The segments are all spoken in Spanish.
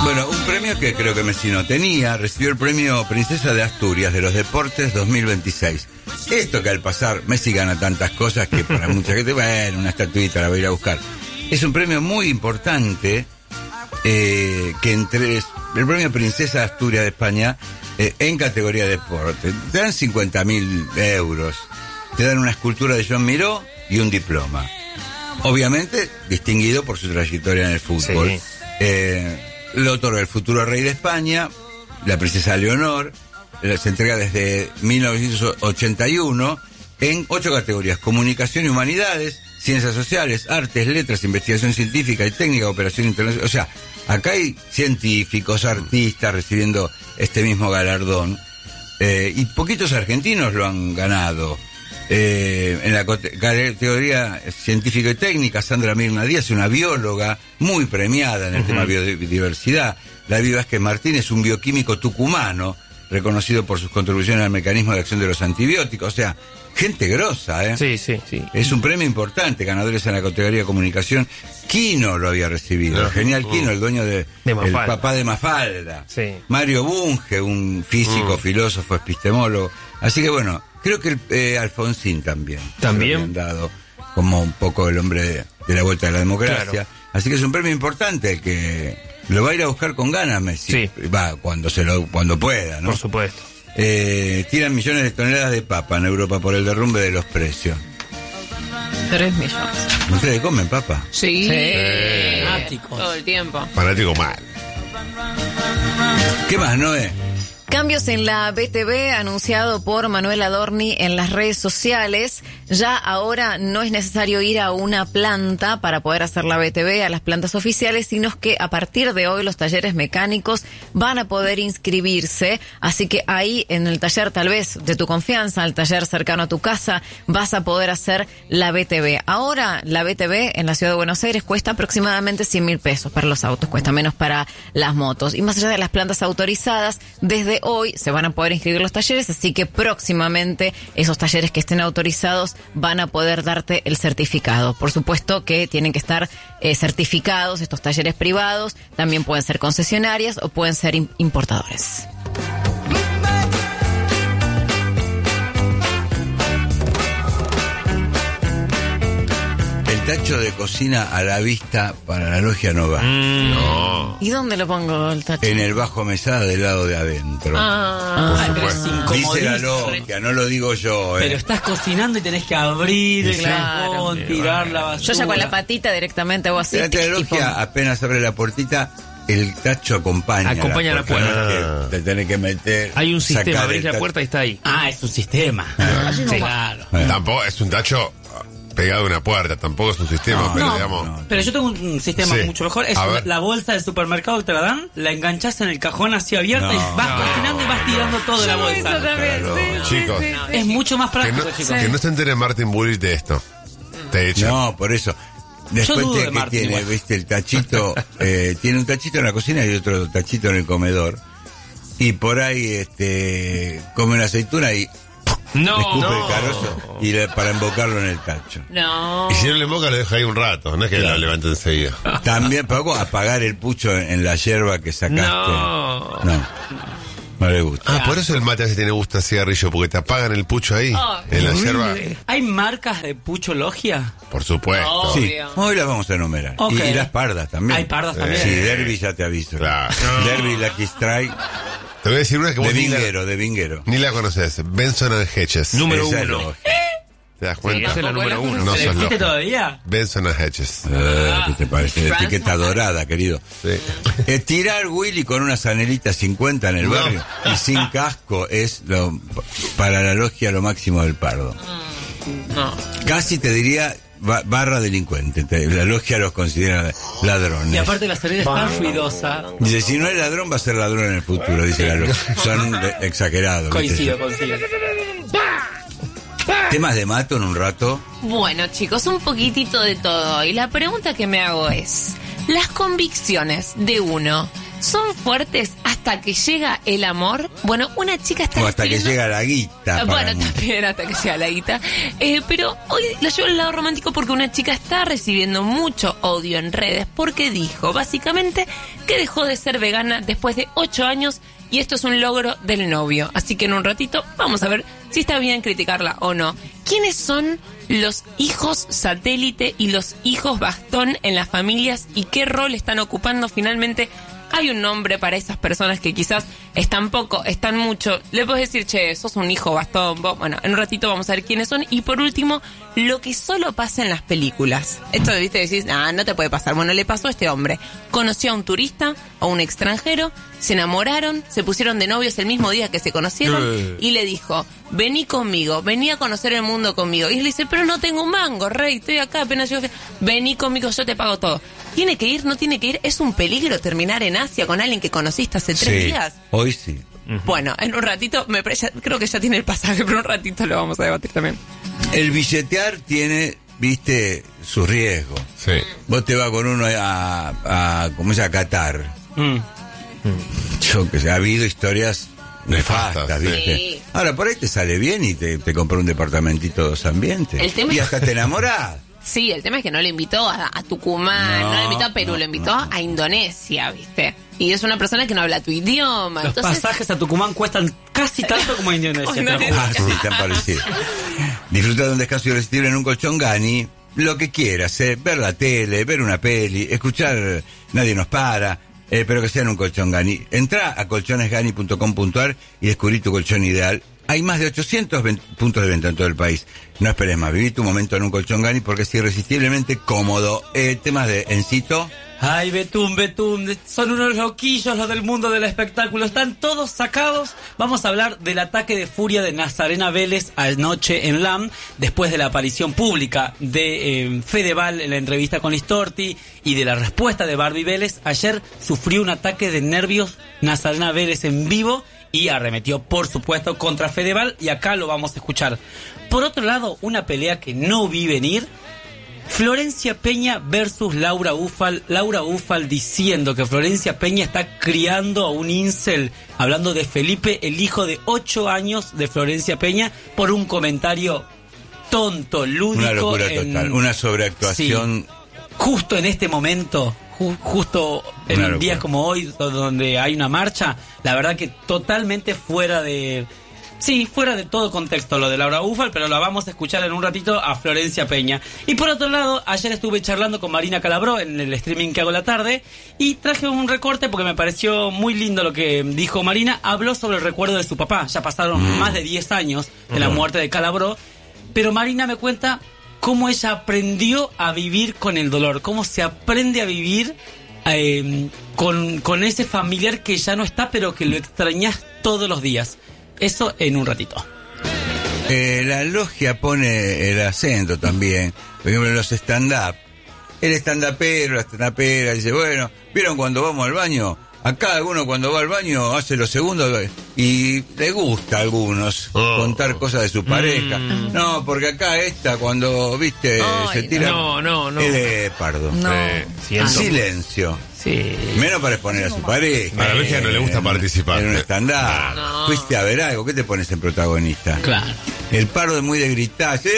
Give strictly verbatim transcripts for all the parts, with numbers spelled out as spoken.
Bueno, un premio que creo que Messi no tenía, recibió el premio Princesa de Asturias de los Deportes dos mil veintiséis. Esto que al pasar Messi gana tantas cosas que para mucha gente, bueno, una estatuita la voy a ir a buscar. Es un premio muy importante, eh, que entre el premio Princesa de Asturias de España, eh, en categoría de deporte. Te dan cincuenta mil euros, te dan una escultura de Joan Miró y un diploma. Obviamente distinguido por su trayectoria en el fútbol. Sí. Eh, lo otorga el futuro rey de España, la princesa Leonor. Se entrega desde mil novecientos ochenta y uno en ocho categorías: comunicación y humanidades, ciencias sociales, artes, letras, investigación científica y técnica, operación internacional. O sea, acá hay científicos, artistas recibiendo este mismo galardón, eh, y poquitos argentinos lo han ganado. Eh, en la categoría científica y técnica, Sandra Mirna Díaz, una bióloga muy premiada en el uh-huh. tema biodiversidad. David Vázquez Martínez, un bioquímico tucumano, reconocido por sus contribuciones al mecanismo de acción de los antibióticos. O sea, gente grosa, ¿eh? Sí, sí, sí. Es un premio importante. Ganadores en la categoría de comunicación. Quino lo había recibido. No. Genial Quino, el dueño de, de el papá de Mafalda. Sí. Mario Bunge, un físico, mm. filósofo, epistemólogo. Así que bueno, creo que el, eh, Alfonsín también. También. Han dado como un poco el hombre de, de la vuelta a la democracia. Claro. Así que es un premio importante que lo va a ir a buscar con ganas Messi. Sí. Va, cuando se lo, cuando pueda, ¿no? Por supuesto. Eh, tiran millones de toneladas de papa en Europa por el derrumbe de los precios. Tres millones. ¿Ustedes comen papa? Sí. sí. Fanáticos. Todo el tiempo. Fanático mal. ¿Qué más, Noé? Cambios en la B T V anunciado por Manuel Adorni en las redes sociales. Ya ahora no es necesario ir a una planta para poder hacer la B T V, a las plantas oficiales, sino que a partir de hoy los talleres mecánicos van a poder inscribirse. Así que ahí en el taller tal vez de tu confianza, el taller cercano a tu casa, vas a poder hacer la B T V. Ahora la B T V en la ciudad de Buenos Aires cuesta aproximadamente cien mil pesos para los autos, cuesta menos para las motos. Y más allá de las plantas autorizadas, desde hoy se van a poder inscribir los talleres, así que próximamente esos talleres que estén autorizados van a poder darte el certificado. Por supuesto que tienen que estar eh, certificados estos talleres privados, también pueden ser concesionarias o pueden ser importadores. Tacho de cocina a la vista para la logia no va. Mm. No. ¿Y dónde lo pongo el tacho? En el bajo mesada del lado de adentro. Ah, Por supuesto. Dice la logia, no lo digo yo. Pero eh. estás cocinando y tenés que abrir el claro, cajón, tirar la basura. Yo ya con la patita directamente hago así. La logia apenas abre la puertita, el tacho acompaña. Acompaña la puerta. No es que te tenés que meter. Hay un sistema, abrís la puerta y está ahí. Ah, es un sistema. Ah, sí. no Claro. Bueno. Tampoco es un tacho pegado a una puerta, tampoco es un sistema, No, pero no, digamos. no. Pero yo tengo un sistema Sí. mucho mejor. Es A una- ver. la bolsa del supermercado que te la dan, la enganchás en el cajón así abierta No, y vas no, cocinando y vas tirando toda la bolsa. Claro. Chicos, Es mucho más que práctico, no, chicos. que no se entere Martin Bullitt de esto. Te he dicho. No, por eso. Después dudo te, de que Martín, tiene, igual. viste, el tachito, eh, tiene un tachito en la cocina y otro tachito en el comedor. Y por ahí, este, come una aceituna y No, le escupe no. el carozo y le, para embocarlo en el tacho. No. Y si no le moca, lo deja ahí un rato, no es que Claro. lo levante enseguida. También, Paco, apagar el pucho en, en la hierba que sacaste. No. No, no le gusta. Ah, por eso el mate así tiene gusto a cigarrillo, porque te apagan el pucho ahí, Oh, en la yerba. ¿Hay marcas de pucho logia? Por supuesto. No. Sí, obvio. hoy las vamos a enumerar. Ok. Y, y las pardas también. Hay pardas también. Sí, Derby ya te aviso. Claro. Derby, Lucky Strike, Te voy a decir una que de vos ni la, vinguero, de vinguero. ni la conoces. Benson and Hedges. Número Esa es uno. lógica. ¿Te das Sí, cuenta? esa es la número uno. No sos ¿Existe loco. todavía? Benson and Hedges. Eh, ¿Qué te parece? De Trans- etiqueta dorada, querido. Sí. Eh, tirar Willy con una zanelita cincuenta en el No. barrio y sin casco es lo, para la logia lo máximo del pardo. No. Casi te diría ba- barra delincuente. Te- La logia los considera ladrones. Y aparte la salida es tan ruidosa. Dice, si no es ladrón, va a ser ladrón en el futuro, dice la logia. Son de- exagerados. ¿viste? Coincido, coincido. Temas de mato en un rato. Bueno, chicos, un poquitito de todo. Y la pregunta que me hago es, ¿las convicciones de uno son fuertes hasta que llega el amor. Bueno, una chica está O hasta que escribiendo- llega la guita. Bueno, para mí. también hasta que llega la guita. Eh, pero hoy lo llevo al lado romántico porque una chica está recibiendo mucho odio en redes porque dijo, básicamente, que dejó de ser vegana después de ocho años y esto es un logro del novio. Así que en un ratito vamos a ver si está bien criticarla o no. ¿Quiénes son los hijos satélite y los hijos bastón en las familias y qué rol están ocupando finalmente? Hay un nombre para esas personas que quizás están poco, están mucho. Le puedes decir, che, sos un hijo bastón. Vos. Bueno, en un ratito vamos a ver quiénes son. Y por último, lo que solo pasa en las películas. Esto, viste, decís, ah, no te puede pasar. Bueno, le pasó a este hombre. Conoció a un turista, a un extranjero, se enamoraron, se pusieron de novios el mismo día que se conocieron Eh. y le dijo, vení conmigo, vení a conocer el mundo conmigo. Y él dice, pero no tengo un mango, rey, estoy acá, apenas yo... Vení conmigo, yo te pago todo. ¿Tiene que ir? ¿No tiene que ir? ¿Es un peligro terminar en Asia con alguien que conociste hace tres Sí, días? hoy sí. Bueno, en un ratito, me, pre- ya- creo que ya tiene el pasaje, pero un ratito lo vamos a debatir también. El billetear tiene, viste, su riesgo. Sí. Vos te vas con uno a, a ¿cómo es? A Qatar. Mm. Yo que sé, ha habido historias nefastas, Nefastas, sí. ¿viste? Sí. Ahora, por ahí te sale bien y te, te compras un departamentito dos ambientes. El tema- Y hasta te enamorás. Sí, el tema es que no le invitó a, a Tucumán, no, No, le invitó a Perú, no, le invitó no. a Indonesia, ¿viste? Y es una persona que no habla tu idioma. Los entonces, pasajes a Tucumán cuestan casi tanto como a Indonesia. te lo juro. Ah, sí, tan parecido. Disfruta de un descanso irresistible en un colchón Gani. Lo que quieras, eh, ver la tele, ver una peli, escuchar Nadie nos para, eh, pero que sea en un colchón Gani. Entrá a colchones gani punto com punto ar y descubrí tu colchón ideal. Hay más de ochocientos ven- puntos de venta en todo el país. No esperes más, viví tu momento en un colchón Gani porque es irresistiblemente cómodo. Eh, temas de Encito. Ay, Betún, Betún, son unos loquillos los del mundo del espectáculo, están todos sacados. Vamos a hablar del ataque de furia de Nazarena Vélez anoche en LAM, después de la aparición pública de eh, Fedeval en la entrevista con Listorti y de la respuesta de Barbie Vélez. Ayer sufrió un ataque de nervios Nazarena Vélez en vivo y arremetió, por supuesto, contra Fedeval y acá lo vamos a escuchar. Por otro lado, una pelea que no vi venir. Florencia Peña versus Laura Ufal. Laura Ufal diciendo que Florencia Peña está criando a un incel, hablando de Felipe, el hijo de ocho años de Florencia Peña, por un comentario tonto, lúdico. Una locura en- total, una sobreactuación. Sí. Justo en este momento, ju- justo en Una locura. días como hoy, do- donde hay una marcha, la verdad que totalmente fuera de... Sí, fuera de todo contexto lo de Laura Ufal, pero la vamos a escuchar en un ratito a Florencia Peña. Y por otro lado, ayer estuve charlando con Marina Calabró en el streaming que hago la tarde y traje un recorte porque me pareció muy lindo lo que dijo Marina. Habló sobre el recuerdo de su papá. Ya pasaron Mm. más de diez años de la muerte de Calabró, pero Marina me cuenta cómo ella aprendió a vivir con el dolor, cómo se aprende a vivir eh, con, con ese familiar que ya no está, pero que lo extrañas todos los días. Eso en un ratito. Eh, la logia pone el acento también. Por ejemplo, en los stand-up. El stand-upero, la stand-upera dice, bueno, ¿vieron cuando vamos al baño? Acá alguno cuando va al baño hace los segundos y le gusta a algunos Oh. contar cosas de su pareja. Mm. No, porque acá esta cuando, viste, Ay, se tira... no, no, no. Es de pardo. No. Eh, Siento. Silencio. Sí. Menos para exponer a su pareja. A la logia no le gusta En- participar. En un stand-up. No. Fuiste a ver algo, ¿qué te pones en protagonista? Claro. El pardo es muy de gritar. ¡Sí!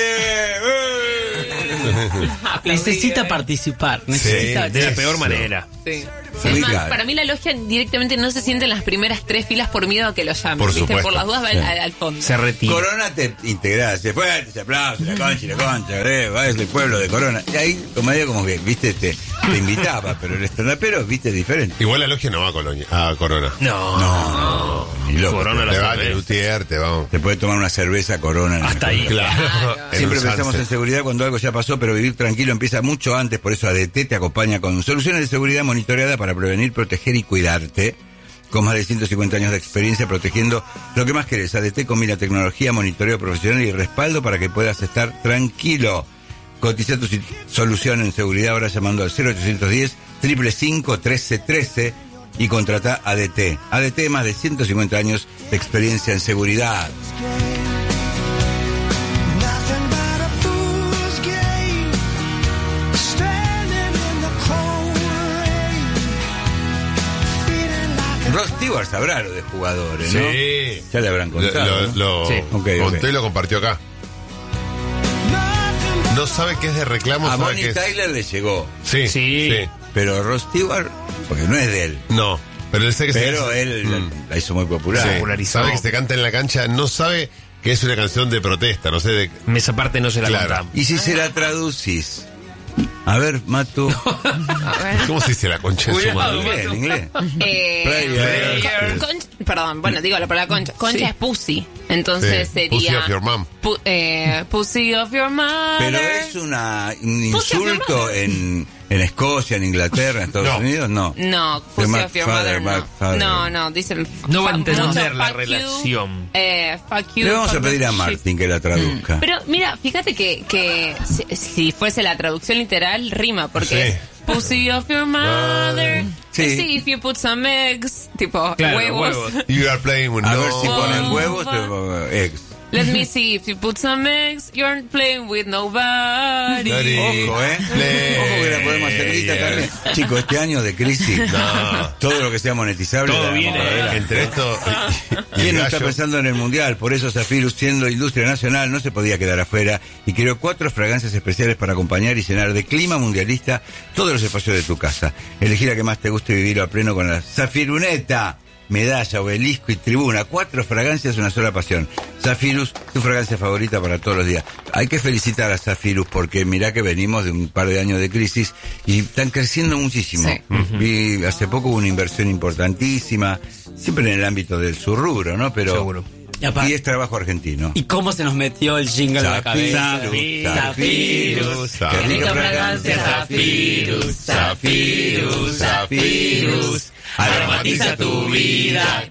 ¡Eh! Necesita participar. Necesita... De la Eso. peor manera. Sí. Sí, Es más, claro. para mí la logia directamente no se siente en las primeras tres filas por miedo a que lo llamen. Por ¿viste? supuesto. Por las dudas va al, Sí. al- al fondo. Se retira. Corona te integrás, se fuerte, se aplaude, la concha y la concha, eh, va es el pueblo de Corona. Y ahí, como medio como que, viste, te, te invitaba, pero el estandapero, viste, es diferente. Igual la logia no va a, Colonia, a Corona. No. No, ni loco. Corona te, la Te va a cerveza. Lutier, te vamos. te puede tomar una cerveza Corona. en Hasta el- ahí. Claro. En Siempre un pensamos sunset. en seguridad cuando algo ya pasó, pero vivir tranquilo empieza mucho antes, por eso A D T te acompaña con soluciones de seguridad monitoreada para prevenir, proteger y cuidarte. Con más de ciento cincuenta años de experiencia protegiendo lo que más querés. A D T combina tecnología, monitoreo profesional y respaldo para que puedas estar tranquilo. Cotiza tu si- solución en seguridad ahora llamando al cero ochocientos diez, cinco cinco cinco, trece trece y contrata A D T. A D T, más de ciento cincuenta años de experiencia en seguridad. Nothing but a fool's game, standing in the cold rain, feeding Rod Stewart sabrá lo de jugadores, ¿no? Sí. Ya le habrán contado. Lo, ¿no? lo Sí. Ok, contó ok. y lo compartió acá. No sabe qué es de reclamo, A sabe Bonnie qué es. Tyler le llegó, Sí, Sí. sí. pero Rod Stewart, porque no es de él. No, pero él sé que Pero se, él Mm. la, la hizo muy popular. Sí. popularizó. Sabe que se canta en la cancha, no sabe que es una canción de protesta, no sé de. Esa parte no se la Claro. contamos. Y si se la traducís. A ver, Matu. A ver. ¿Cómo se dice la concha de su Cuidado, madre? En inglés, en inglés. Eh, Player. con- concha- perdón, bueno, digo la palabra concha. Concha Sí. es pussy. Entonces Sí, pussy sería. of your mom. pu- eh, pussy of your mother. Pero es una, un Pussy of your insulto mother. en, en Escocia, en Inglaterra, en Estados No. Unidos, no. No, pussy Your of your father, mother, my father. no. No, no, dicen. No va a fuck- entender mucho la fuck you, relación. eh, fuck you. Le vamos fuck a pedir the a shit. Martín que la traduzca. Pero mira, fíjate que, que si, si fuese la traducción literal, rima, porque Sí. es pussy of your mother. Sí. Sí, if you put some eggs, tipo Claro, huevos. huevos. You are playing with A no. ver si ponen Oh, huevos, va. te- ex. Let me see, if you put some eggs, you're playing with nobody. Daddy. Ojo, ¿eh? Play. Ojo que la podemos hacer guita también. Chicos, este año de crisis, No. todo lo que sea monetizable. Todo le damos viene, para adelante. Entre esto y el ¿Quién no está gallo. pensando en el Mundial? Por eso Zafirus, siendo industria nacional, no se podía quedar afuera y creó cuatro fragancias especiales para acompañar y llenar de clima mundialista todos los espacios de tu casa. Elegí la que más te guste y vivirlo a pleno con la Zafiruneta. Medalla, obelisco y tribuna. Cuatro fragancias, una sola pasión. Zafirus, tu fragancia favorita para todos los días. Hay que felicitar a Zafirus porque mirá que venimos de un par de años de crisis y están creciendo muchísimo. Sí. Y hace poco hubo una inversión importantísima, siempre en el ámbito del su rubro, ¿no? Pero Seguro. Y aparte- y es trabajo argentino. ¿Y cómo se nos metió el jingle en la cabeza? Zafirus, Zafirus, Zafirus, qué rica fragancia, Zafirus, Zafirus, Zafirus, aromatiza tu vida.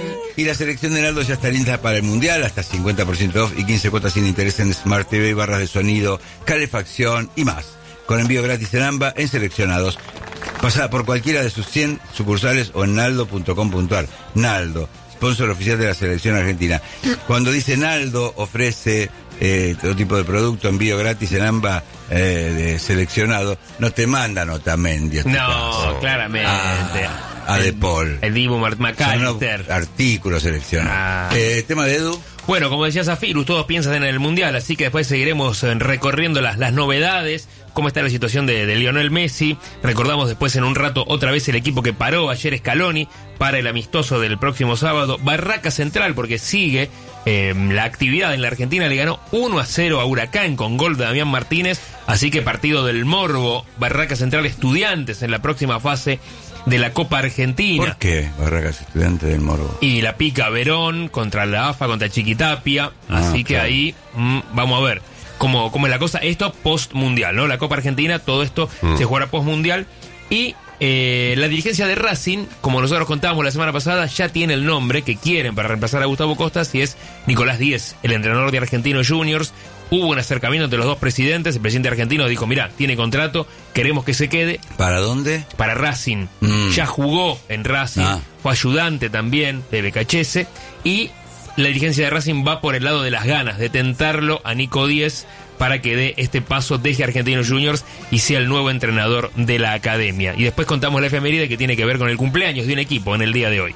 Y la selección de Naldo ya está lista para el Mundial, hasta cincuenta por ciento off y quince cuotas sin interés en Smart T V, barras de sonido, calefacción y más. Con envío gratis en AMBA en seleccionados. Pasá por cualquiera de sus cien sucursales o en naldo punto com punto ar. Naldo, sponsor oficial de la selección argentina. Cuando dice Naldo, ofrece eh, todo tipo de producto, envío gratis en AMBA eh, de seleccionado, no te mandan Otamendi a tu No, casa. claramente. A, a De Paul. El Dibu Mart- Son McAllister. artículos seleccionados. Ah. Eh, tema de Edu. Bueno, como decía Zafirus, todos piensan en el Mundial, así que después seguiremos eh, recorriendo las, las novedades, cómo está la situación de, de Lionel Messi. Recordamos después en un rato otra vez el equipo que paró ayer Scaloni para el amistoso del próximo sábado. Barraca Central, porque sigue eh, la actividad en la Argentina, le ganó uno a cero a Huracán con gol de Damián Martínez, así que partido del Morbo. Barraca Central Estudiantes en la próxima fase de la Copa Argentina. ¿Por qué Barracas, estudiante del Morbo? Y la pica Verón contra la A F A, contra Chiquitapia. Ah, Así que claro. ahí mm, vamos a ver cómo, cómo es la cosa. Esto post-mundial, ¿no? La Copa Argentina, todo esto Mm. se jugará post-mundial. Y eh, la dirigencia de Racing, como nosotros contábamos la semana pasada, ya tiene el nombre que quieren para reemplazar a Gustavo Costas y es Nicolás Díez, el entrenador de Argentinos Juniors. Hubo un acercamiento entre los dos presidentes. El presidente argentino dijo, mirá, tiene contrato, queremos que se quede. ¿Para dónde? Para Racing. Mm. Ya jugó en Racing, Ah. fue ayudante también de Becachese y la dirigencia de Racing va por el lado de las ganas de tentarlo a Nico Díez para que dé este paso desde Argentinos Juniors y sea el nuevo entrenador de la academia. Y después contamos la efeméride que tiene que ver con el cumpleaños de un equipo en el día de hoy.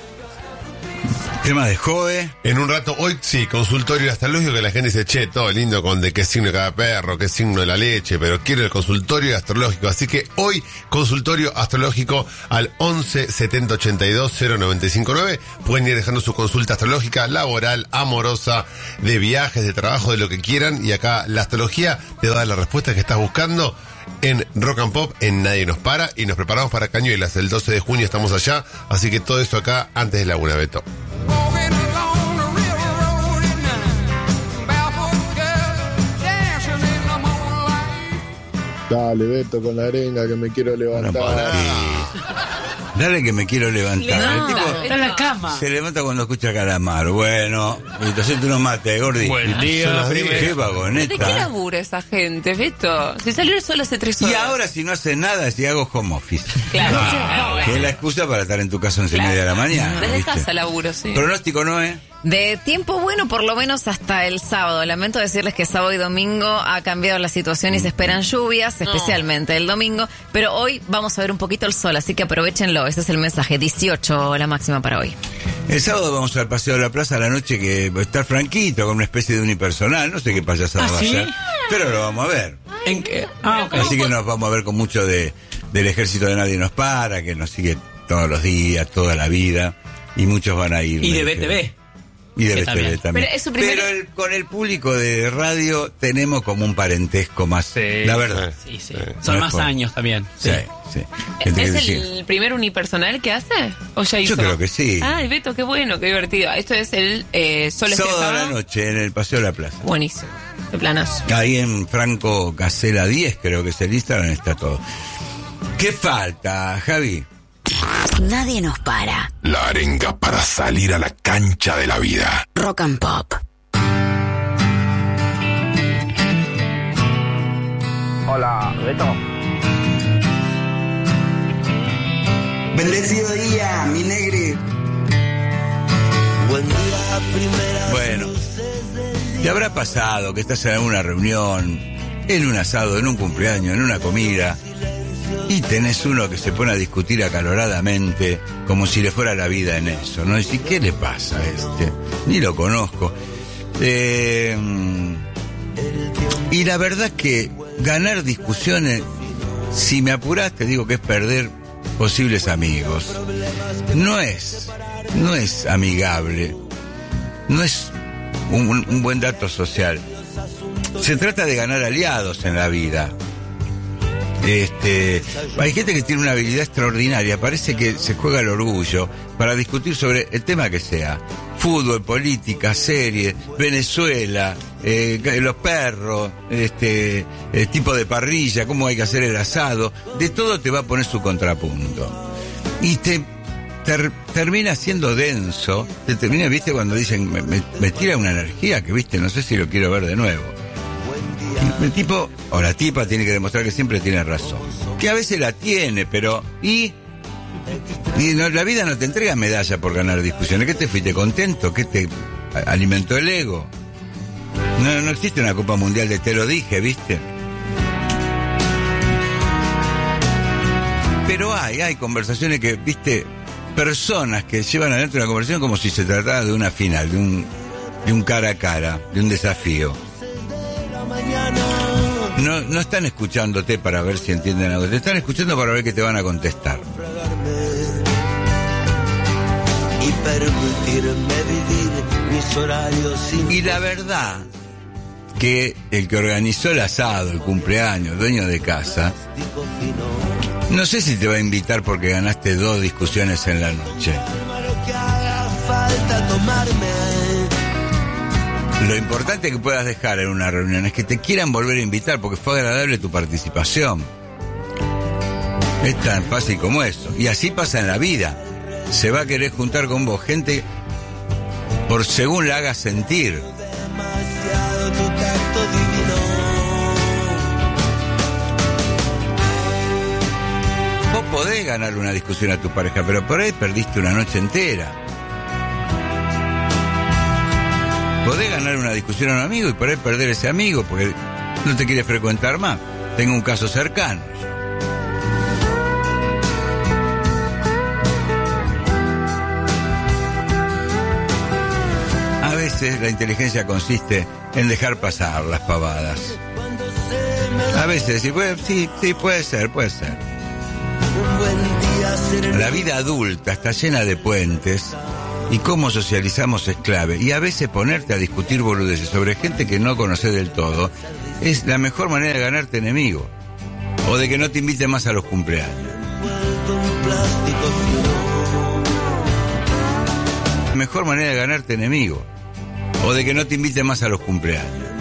Tema de Jove. En un rato, hoy sí, consultorio astrológico, que la gente dice, che, todo lindo con de qué signo de cada perro, qué signo de la leche, pero quiero el consultorio astrológico. Así que hoy, consultorio astrológico al once setenta ochenta y dos cero noventa y cinco nueve. Pueden ir dejando su consulta astrológica, laboral, amorosa, de viajes, de trabajo, de lo que quieran. Y acá la astrología te da la respuesta que estás buscando en Rock and Pop, en Nadie Nos Para. Y nos preparamos para Cañuelas. El doce de junio estamos allá. Así que todo eso acá antes de Laguna, Beto. Walking along the river road at night, barefoot girl dancing in the moonlight. Dale, Beto, con la arenga que me quiero levantar. Dale que me quiero levantar. No, El tipo Está en la cama. se levanta cuando escucha Calamar. Bueno, entonces tú no mates, Gordi. Buen día, Son las primero. diez. Qué ¿De qué vagoneta. labura esa gente, Beto? Si salió el sol hace tres horas. Y ahora si no hace nada, si hago home office. Claro. Ah, que es la excusa para estar en tu casa a once y media de la mañana. Desde ¿viste? casa laburo, sí. Pronóstico, Noé. De tiempo bueno, por lo menos hasta el sábado. Lamento decirles que sábado y domingo ha cambiado la situación y se esperan lluvias, especialmente el domingo. Pero hoy vamos a ver un poquito el sol, así que aprovechenlo. Ese es el mensaje. dieciocho la máxima para hoy. El sábado vamos al paseo de la plaza a la noche, que va a estar franquito, con una especie de unipersonal. No sé qué payasada ¿Ah, va sí? a ser, pero lo vamos a ver. ¿En qué? Ah, ok. Así que nos vamos a ver con mucho de del ejército de Nadie Nos Para, que nos sigue todos los días, toda la vida, y muchos van a ir. Y de me B T V. Y de Que B T V también. también. Pero es su primer- Pero el- con el público de radio tenemos como un parentesco más, Sí. la verdad. Sí, sí. No Son es más por- años también. Sí, sí. ¿Qué te ¿Es quiero decir? el primer unipersonal que hace? ¿O ya hizo? Yo creo que sí. Ay, Beto, qué bueno, qué divertido. Esto es el eh, Sol Sábado a la Estresado. noche en el Paseo de la Plaza. Buenísimo. De planazo. Ahí en Franco Casela diez, creo que es el Instagram, está todo. ¿Qué falta, Javi? Nadie nos para. La arenga para salir a la cancha de la vida. Rock and Pop. Hola, Beto. Bendecido día, mi negri. Buen día, primera. Bueno, ¿te habrá pasado que estás en una reunión, en un asado, en un cumpleaños, en una comida, y tenés uno que se pone a discutir acaloradamente como si le fuera la vida en eso, ¿no? Y decís, ¿qué le pasa a este? Ni lo conozco. Eh, y la verdad que ganar discusiones, si me apurás, te digo que es perder posibles amigos. No es, no es amigable, no es un, un- un buen dato social. Se trata de ganar aliados en la vida. Este, hay gente que tiene una habilidad extraordinaria, parece que se juega el orgullo para discutir sobre el tema que sea. Fútbol, política, series, Venezuela, eh, los perros, este, el tipo de parrilla, cómo hay que hacer el asado, de todo te va a poner su contrapunto. Y te ter- termina siendo denso, te termina, viste, cuando dicen, me, me- me tira una energía que, viste, no sé si lo quiero ver de nuevo. El tipo o la tipa tiene que demostrar que siempre tiene razón. Que a veces la tiene, pero... ¿Y? Y no, la vida no te entrega medalla por ganar discusiones. ¿Qué te fuiste contento? ¿Qué te a- alimentó el ego? No, no existe una Copa Mundial de te lo dije, ¿viste? Pero hay, hay conversaciones que, ¿viste? Personas que llevan adelante una conversación como si se tratara de una final, de un, de un cara a cara, de un desafío. No, no están escuchándote para ver si entienden algo, te están escuchando para ver qué te van a contestar. Y permitirme vivir mis horarios sin. Y la verdad que el que organizó el asado, el cumpleaños, dueño de casa, no sé si te va a invitar porque ganaste dos discusiones en la noche. Lo que haga falta tomarme. Lo importante que puedas dejar en una reunión es que te quieran volver a invitar porque fue agradable tu participación. Es tan fácil como eso. Y así pasa en la vida. Se va a querer juntar con vos gente por según la hagas sentir. Demasiado tu tacto divino. Vos podés ganar una discusión a tu pareja, pero por ahí perdiste una noche entera. Podés ganar una discusión a un amigo y por ahí perder ese amigo porque no te quiere frecuentar más. Tengo un caso cercano. A veces la inteligencia consiste en dejar pasar las pavadas. A veces decir, bueno, sí, sí, puede ser, puede ser. Un buen día sereno. La vida adulta está llena de puentes y cómo socializamos es clave. Y a veces ponerte a discutir boludeces sobre gente que no conoces del todo es la mejor manera de ganarte enemigo. O de que no te invite más a los cumpleaños. Envuelto en plástico fino. La mejor manera de ganarte enemigo. O de que no te invite más a los cumpleaños.